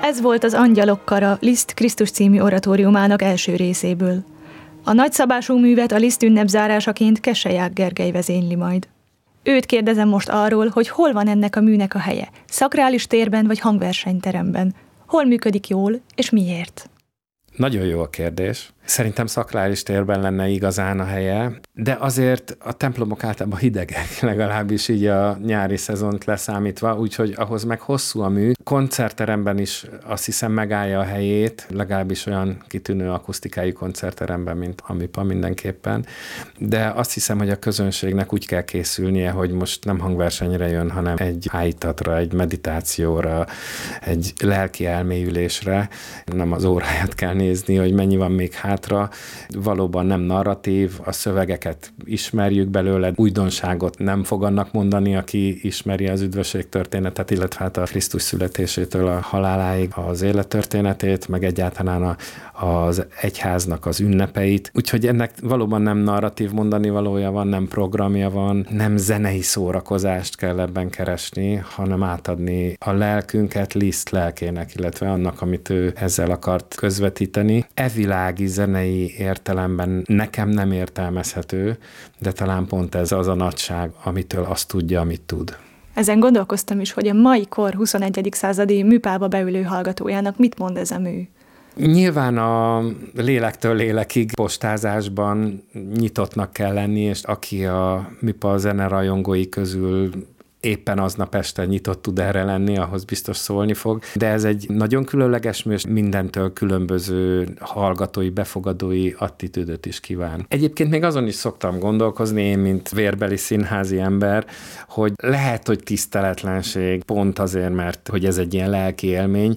Ez volt az Angyalok kara Liszt Krisztus című oratóriumának első részéből. A nagyszabású művet a Liszt ünnepzárásaként Keselyák Gergely vezényli majd. Őt kérdezem most arról, hogy hol van ennek a műnek a helye, szakrális térben vagy hangversenyteremben, hol működik jól és miért. Nagyon jó a kérdés. Szerintem szakrális térben lenne igazán a helye, de azért a templomok általában hidegek, legalábbis így a nyári szezont leszámítva, úgyhogy ahhoz meg hosszú a mű. Koncertteremben is azt hiszem megállja a helyét, legalábbis olyan kitűnő akusztikájú koncertteremben, mint a MIPA mindenképpen, de azt hiszem, hogy a közönségnek úgy kell készülnie, hogy most nem hangversenyre jön, hanem egy áhítatra, egy meditációra, egy lelki elmélyülésre, nem az óráját kell nézni, hogy mennyi van még hátra, valóban nem narratív, a szövegeket ismerjük belőle, újdonságot nem fog annak mondani, aki ismeri az üdvösség történetet, illetve hát a Krisztus születésétől a haláláig az élettörténetét, meg egyáltalán az egyháznak az ünnepeit. Úgyhogy ennek valóban nem narratív mondani valója van, nem programja van, nem zenei szórakozást kell ebben keresni, hanem átadni a lelkünket Liszt lelkének, illetve annak, amit ő ezzel akart közvetíteni. Világi zenei értelemben nekem nem értelmezhető, de talán pont ez az a nagyság, amitől azt tudja, amit tud. Ezen gondolkoztam is, hogy a mai kor 21. századi műpába beülő hallgatójának mit mond ez a mű? Nyilván a lélektől lélekig postázásban nyitottnak kell lenni, és aki a MIPA zenerajongói közül éppen aznap este nyitott tud erre lenni, ahhoz biztos szólni fog. De ez egy nagyon különleges mű, és mindentől különböző hallgatói, befogadói attitűdöt is kíván. Egyébként még azon is szoktam gondolkozni, én, mint vérbeli színházi ember, hogy lehet, hogy tiszteletlenség pont azért, mert hogy ez egy ilyen lelki élmény,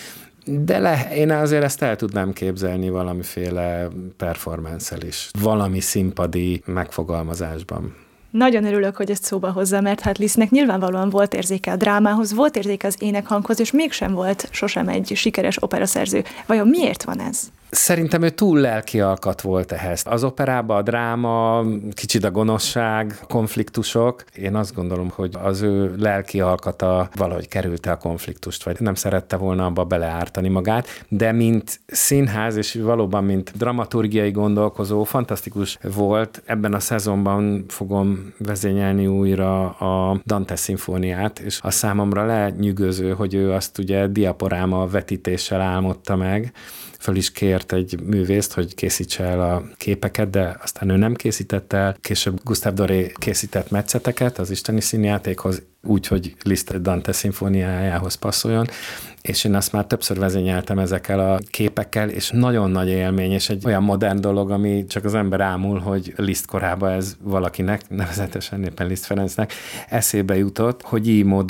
de én azért ezt el tudnám képzelni valamiféle performance-el is, valami színpadi megfogalmazásban. Nagyon örülök, hogy ezt szóba hozza, mert hát Lisztnek nyilvánvalóan volt érzéke a drámához, volt érzéke az énekhanghoz, és mégsem volt sosem egy sikeres operaszerző. Vajon miért van ez? Szerintem ő túl lelki alkat volt ehhez. Az operában a dráma, kicsit a gonoszság, konfliktusok. Én azt gondolom, hogy az ő lelki alkata valahogy kerülte a konfliktust, vagy nem szerette volna abba beleártani magát, de mint színház, és valóban mint dramaturgiai gondolkozó, fantasztikus volt. Ebben a szezonban fogom vezényelni újra a Dante szimfóniát, és a számomra lenyűgöző, hogy ő azt ugye diaporáma vetítéssel álmodta meg, föl is kért egy művészt, hogy készítse el a képeket, de aztán ő nem készítette el. Később Gustave Doré készített metszeteket az isteni színjátékhoz, úgy, hogy Liszt Dante szimfóniájához passzoljon, és én azt már többször vezényeltem ezekkel a képekkel, és nagyon nagy élmény, és egy olyan modern dolog, ami csak az ember ámul, hogy Liszt korában ez valakinek, nevezetesen éppen Liszt Ferencnek eszébe jutott, hogy így módon